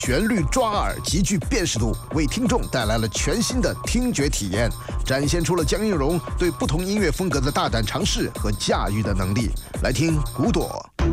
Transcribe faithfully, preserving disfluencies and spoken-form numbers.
旋律抓耳，极具辨识度，为听众带来了全新的听觉体验，展现出了江映蓉对不同音乐风格的大胆尝试和驾驭的能力。来听《古朵》。